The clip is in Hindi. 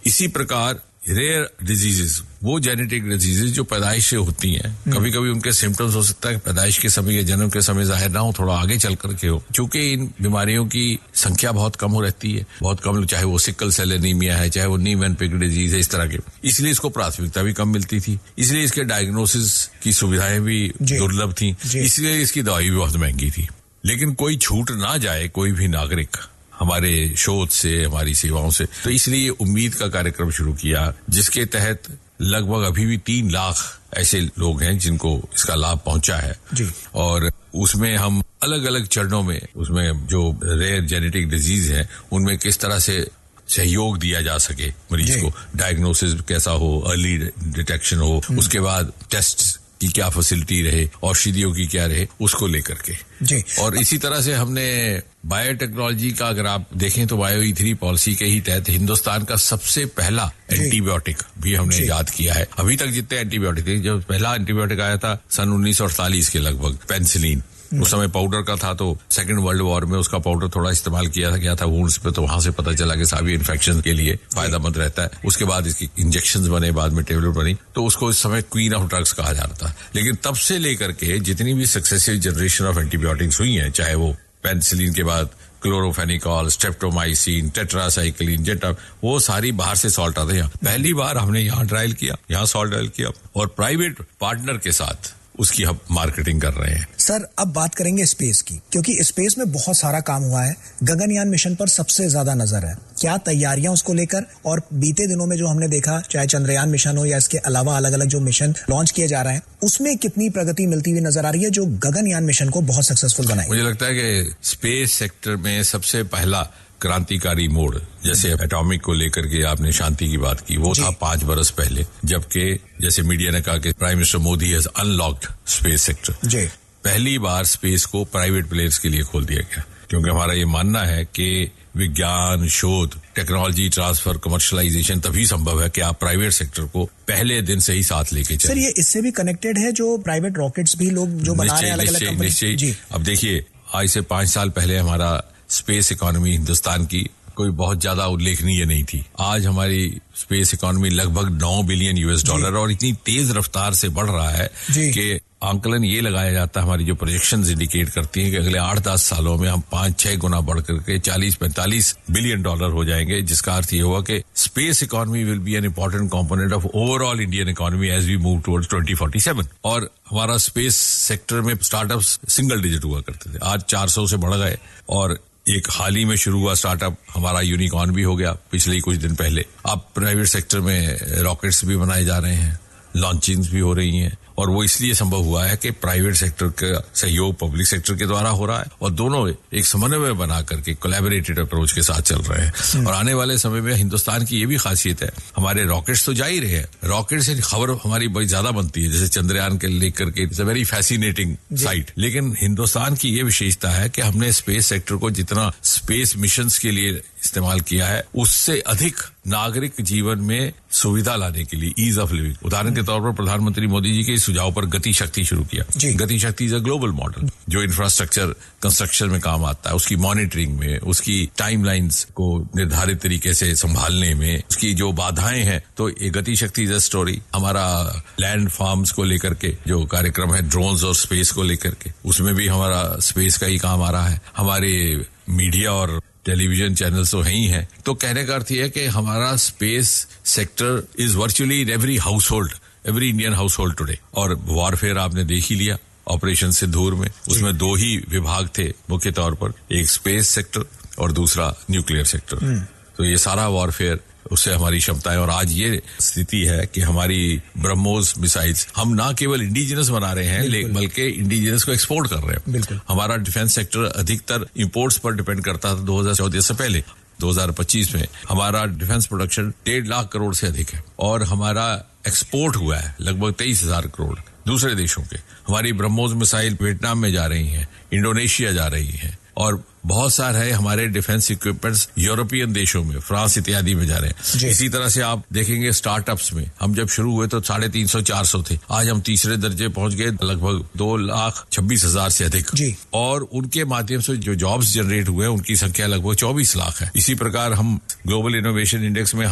इसी प्रकार रेयर डिजीजेस, वो जेनेटिक डिजीजेस जो पैदाइश से होती हैं, कभी कभी उनके सिम्टम्स हो सकता है पैदाइश के समय या जन्म के समय जाहिर ना हो, थोड़ा आगे चल करके हो। चूंकि इन बीमारियों की संख्या बहुत कम हो रहती है, बहुत कम, चाहे वो सिकल सेल एनीमिया है, चाहे वो नी वैन पिक डिजीज है, इस तरह के, इसलिए इसको प्राथमिकता भी कम मिलती थी, इसलिए इसके डायग्नोसिस की सुविधाएं भी दुर्लभ थी, इसलिए इसकी दवाई भी बहुत महंगी थी। लेकिन कोई छूट ना जाए कोई भी नागरिक हमारे शोध से, हमारी सेवाओं से, तो इसलिए उम्मीद का कार्यक्रम शुरू किया, जिसके तहत लगभग अभी भी 3 लाख ऐसे लोग हैं जिनको इसका लाभ पहुंचा है जी। और उसमें हम अलग अलग चरणों में, उसमें जो रेयर जेनेटिक डिजीज है उनमें किस तरह से सहयोग दिया जा सके मरीज को, डायग्नोसिस कैसा हो, अर्ली डिटेक्शन हो, उसके बाद टेस्ट की क्या फैसिलिटी रहे, औषधियों की क्या रहे, उसको लेकर के जी। और इसी तरह से हमने बायोटेक्नोलॉजी का अगर आप देखें तो बायो E3 पॉलिसी के ही तहत हिंदुस्तान का सबसे पहला एंटीबायोटिक भी हमने इजाद किया है। अभी तक जितने एंटीबायोटिक थे, जब पहला एंटीबायोटिक आया था सन 1948 के लगभग, पेनिसिलिन, उस समय पाउडर का था, तो सेकंड वर्ल्ड वॉर में उसका पाउडर थोड़ा इस्तेमाल किया था वुंड्स पे, तो वहां से पता चला कि सारी इन्फेक्शन के लिए फायदेमंद रहता है। उसके बाद इसकी इंजेक्शंस बने, बाद में टेबलेट बनी, तो उसको इस समय क्वीन ऑफ ड्रग्स कहा जा रहा था। लेकिन तब से लेकर के जितनी भी सक्सेसिव जनरेशन ऑफ एंटीबायोटिक्स हुई हैं, चाहे वो पेनिसिलिन के बाद क्लोरोफेनिकॉल, स्ट्रेप्टोमाइसिन, टेट्रासाइक्लिन, जेटा, वो सारी बाहर से सॉल्ट आते हैं। पहली बार हमने यहाँ ट्रायल किया, यहाँ सॉल्ट ट्रायल किया और प्राइवेट पार्टनर के साथ उसकी हम मार्केटिंग कर रहे हैं। सर, अब बात करेंगे स्पेस की, क्योंकि स्पेस में बहुत सारा काम हुआ है। गगनयान मिशन पर सबसे ज्यादा नजर है, क्या तैयारियां उसको लेकर, और बीते दिनों में जो हमने देखा, चाहे चंद्रयान मिशन हो या इसके अलावा अलग अलग जो मिशन लॉन्च किए जा रहे हैं, उसमें कितनी प्रगति मिलती हुई नजर आ रही है जो गगनयान मिशन को बहुत सक्सेसफुल बनाएगी? मुझे लगता है कि स्पेस सेक्टर में सबसे पहला क्रांतिकारी मोड़, जैसे एटॉमिक को लेकर के आपने शांति की बात की, वो था 5 बरस पहले, जबकि जैसे मीडिया ने कहा कि prime minister Modi has unlocked space sector. पहली बार स्पेस को प्राइवेट प्लेयर्स के लिए खोल दिया गया, क्योंकि हमारा ये मानना है कि विज्ञान, शोध, टेक्नोलॉजी ट्रांसफर, कमर्शलाइजेशन तभी संभव है कि आप प्राइवेट सेक्टर को पहले दिन से ही साथ लेके चलें। सर, ये इससे भी कनेक्टेड है जो प्राइवेट रॉकेट्स भी लोग जो बना रहे हैं अलग-अलग कंपनी। अब देखिए, आज से 5 साल पहले हमारा स्पेस इकोनॉमी हिंदुस्तान की कोई बहुत ज्यादा उल्लेखनीय नहीं थी। आज हमारी स्पेस इकोनॉमी लगभग $9 बिलियन और इतनी तेज रफ्तार से बढ़ रहा है कि आंकलन ये लगाया जाता है, हमारी जो प्रोजेक्शंस इंडिकेट करती हैं कि अगले 8-10 सालों में हम 5-6 गुना बढ़ करके $40-45 बिलियन हो जाएंगे, जिसका अर्थ ये हुआ कि space economy will be an important component of overall Indian economy as we move towards 2047। और हमारा स्पेस सेक्टर में स्टार्टअप्स सिंगल डिजिट हुआ करते थे, आज 400 से बढ़ गए, और एक हाल ही में शुरू हुआ स्टार्टअप हमारा यूनिकॉर्न भी हो गया पिछले कुछ दिन पहले। अब प्राइवेट सेक्टर में रॉकेट्स भी बनाए जा रहे हैं, लॉन्चिंग्स भी हो रही हैं, और वो इसलिए संभव हुआ है कि प्राइवेट सेक्टर का सहयोग पब्लिक सेक्टर के द्वारा हो रहा है, और दोनों एक समन्वय बना करके कोलैबोरेटेड अप्रोच के साथ चल रहे हैं। और आने वाले समय में हिंदुस्तान की ये भी खासियत है, हमारे रॉकेट्स तो जा ही रहे हैं, रॉकेट से खबर हमारी बड़ी ज्यादा बनती है, जैसे चंद्रयान के लेकर के, it's a very fascinating site. लेकिन हिंदुस्तान की ये विशेषता है कि हमने स्पेस सेक्टर को जितना स्पेस मिशंस के लिए इस्तेमाल किया है, उससे अधिक नागरिक जीवन में सुविधा लाने के लिए, ईज ऑफ लिविंग। उदाहरण के तौर पर प्रधानमंत्री मोदी जी के सुझाव पर गति शक्ति शुरू किया। गति शक्ति इज अ ग्लोबल मॉडल जो इंफ्रास्ट्रक्चर कंस्ट्रक्शन में काम आता है, उसकी मॉनिटरिंग में, उसकी टाइमलाइंस को निर्धारित तरीके से संभालने में, उसकी जो बाधाएं हैं, तो ये गति शक्ति इज अ स्टोरी। हमारा लैंड फार्म्स को लेकर के जो कार्यक्रम है, ड्रोन्स और स्पेस को लेकर के, उसमें भी हमारा स्पेस का ही काम आ रहा है। हमारे मीडिया और टेलीविजन चैनल्स तो है ही हैं, तो कहने का अर्थ यह है कि हमारा space sector is virtually in every household, every Indian household today. और वॉरफेयर आपने देख ही लिया, ऑपरेशन सिंदूर में, उसमें 2 ही विभाग थे मुख्य तौर पर, एक स्पेस सेक्टर और दूसरा न्यूक्लियर सेक्टर। तो ये सारा वॉरफेयर, उससे हमारी क्षमताएं, और आज ये स्थिति है कि हमारी ब्रह्मोस मिसाइल्स हम ना केवल इंडिजिनस बना रहे हैं, बल्कि इंडिजिनस को एक्सपोर्ट कर रहे हैं। हमारा डिफेंस सेक्टर अधिकतर इंपोर्ट्स पर डिपेंड करता था 2014 से पहले। 2025 में हमारा डिफेंस प्रोडक्शन 1.5 लाख करोड़ से अधिक है, और हमारा एक्सपोर्ट हुआ है लगभग 23,000 करोड़ दूसरे देशों के। हमारी ब्रह्मोस मिसाइल वियतनाम में जा रही है, इंडोनेशिया जा रही है, और बहुत सारे हमारे डिफेंस इक्विपमेंट्स यूरोपियन देशों में, फ्रांस इत्यादि में जा रहे हैं। इसी तरह से आप देखेंगे स्टार्टअप्स में, हम जब शुरू हुए तो 350-400 थे, आज हम तीसरे दर्जे पहुंच गए, लगभग 2,26,000 से अधिक, और उनके माध्यम से जो जॉब्स जनरेट हुए हैं उनकी संख्या लगभग 24 लाख है। इसी प्रकार हम ग्लोबल इनोवेशन इंडेक्स में